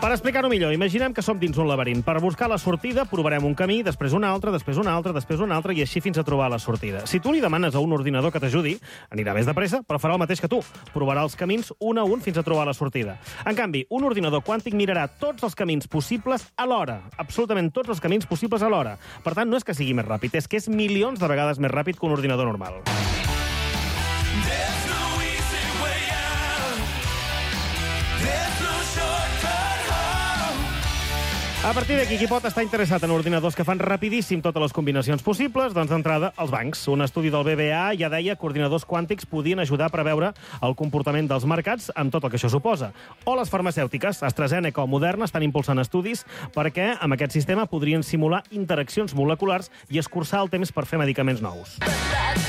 Per explicar-ho millor, imaginem que som dins un laberint. Per buscar la sortida, provarem un camí, després un altre, després un altre, després un altre, i així fins a trobar la sortida. Si tu li demanes a un ordinador que t'ajudi, anirà més de pressa, però farà el mateix que tu. Provarà els camins un a un fins a trobar la sortida. En canvi, un ordinador quàntic mirarà tots els camins possibles alhora. Absolutament tots els camins possibles alhora. Per tant, no és que sigui més ràpid, és que és milions de vegades més ràpid que un ordinador normal. A partir d'aquí, qui pot estar interessat en ordinadors que fan rapidíssim totes les combinacions possibles? Doncs d'entrada, els bancs. Un estudi del BBVA ja deia que ordinadors quàntics podien ajudar a preveure el comportament dels mercats amb tot el que això suposa. O les farmacèutiques, AstraZeneca o Moderna, estan impulsant estudis perquè amb aquest sistema podrien simular interaccions moleculars i escurçar el temps per fer medicaments nous.